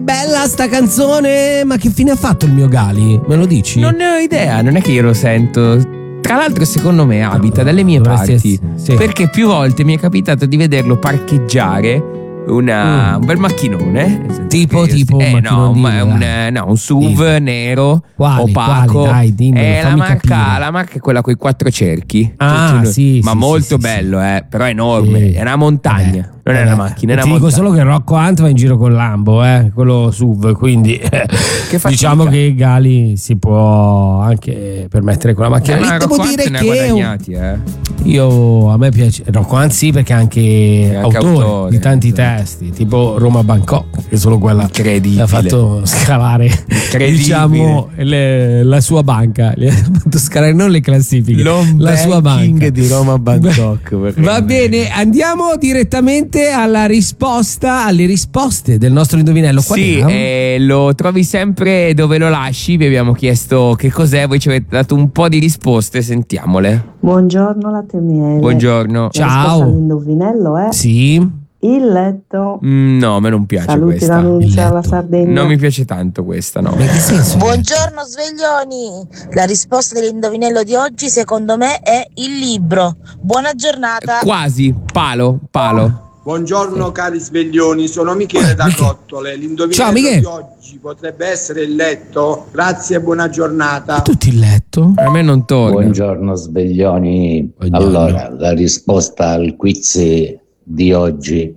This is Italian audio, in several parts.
Bella sta canzone, ma che fine ha fatto il mio Gali? Me lo dici? Non ne ho idea, non è che io lo sento. Tra l'altro secondo me abita dalle mie parti, sì. perché più volte mi è capitato di vederlo parcheggiare un bel macchinone, Tipo un SUV nero opaco. Dai, dimmelo, fammi capire. La marca è quella con i 4 cerchi. Sì, ma sì, molto sì, bello, però è enorme, è una montagna. Non è una macchina, è una Ti dico montagna. solo che Rocco Hunt va in giro con Lambo, quello SUV, quindi diciamo che Gali si può anche permettere con la macchina. Ma Devo Rocco dire Hunt ne ha guadagnati, a me piace Rocco Hunt, sì, perché è anche autore di tanti testi, tipo Roma Bangkok, che solo quella ha fatto scalare, diciamo, la sua banca, ha fatto scalare non le classifiche, la sua banca di Roma Bangkok. Va bene, andiamo direttamente alle risposte del nostro indovinello. Lo trovi sempre dove lo lasci. Vi abbiamo chiesto che cos'è, voi ci avete dato un po' di risposte, sentiamole. Buongiorno latte miele. Buongiorno. Ciao. L'indovinello è sì. Il letto. No, a me non piace. Saluti questa. L'annuncia alla Sardegna. Non mi piace tanto questa, no. Ma che senso? Buongiorno sveglioni. La risposta dell'indovinello di oggi secondo me è il libro. Buona giornata. Quasi, palo. Buongiorno cari sveglioni, sono Michele da Cottole. L'indovinello di oggi potrebbe essere il letto. Grazie e buona giornata. Tutti il letto? A me non torna. Buongiorno sveglioni. Buongiorno. Allora, la risposta al quiz di oggi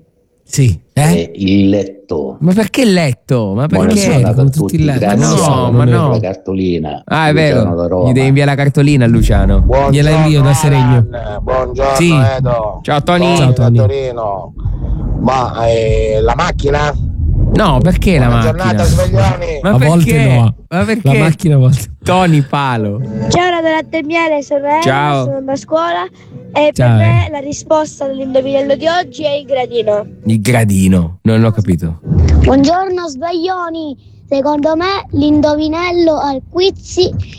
è il letto. Ma perché letto? Ma perché? Con tutti il letto. Grazie, ma no. La cartolina. È vero. Gli devi inviare la cartolina a Luciano. Gliela invio da Seregno. Buongiorno Edo. Ciao Tony. Ciao Tony. Torino. Ma la macchina? No, perché la macchina? Buona giornata sveglioni. Ma A perché? volte no. Ma perché? La macchina a volte. Tony Palo. Ciao Radio Latte e Miele, sono Eva, Ciao. sono a scuola e Ciao, per me la risposta dell'indovinello di oggi è il gradino. Il gradino, non l'ho capito. Buongiorno sveglioni, secondo me l'indovinello al quiz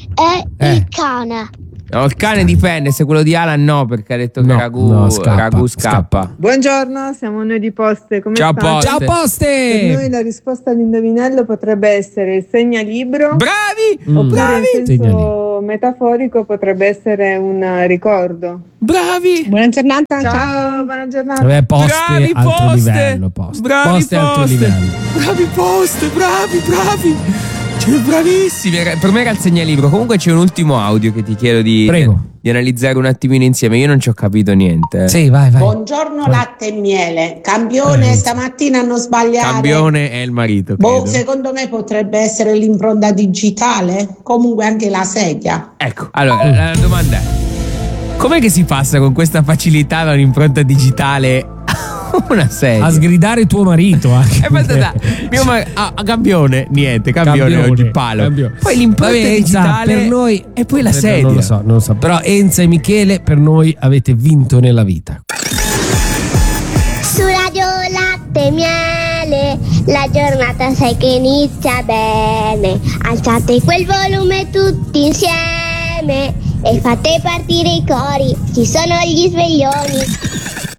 è il cane. No, il cane dipende, se quello di Alan no, perché ha detto che Ragù scappa. Buongiorno, siamo noi di Poste, come Ciao state? Poste. Ciao Per Poste! noi la risposta all'indovinello potrebbe essere il segnalibro. Bravi! Oppure in senso metaforico potrebbe essere un ricordo. Bravi! Buona giornata. Ciao, buona giornata. Vabbè, Poste Bravi, altro Poste. livello. Bravi, Poste altro Poste. livello. Bravi Poste, bravi. Cioè, bravissimi. Per me era il segnalibro. Comunque c'è un ultimo audio che ti chiedo di analizzare un attimino insieme. Io non ci ho capito niente. Sì, vai. Buongiorno latte e miele. Campione, stamattina hanno sbagliato. Campione è il marito, credo. Secondo me potrebbe essere l'impronta digitale. Comunque anche la sedia. Ecco, allora la domanda è: com'è che si passa con questa facilità da un'impronta digitale una sedia? A sgridare tuo marito anche. Campione, niente, campione oggi, palo. Campione. Poi l'impronta digitale per noi e poi la sedia. Non lo so. Però Enza e Michele, per noi avete vinto nella vita. Su Radio Latte e Miele, la giornata sai che inizia bene. Alzate quel volume tutti insieme e fate partire i cori, ci sono gli sveglioni.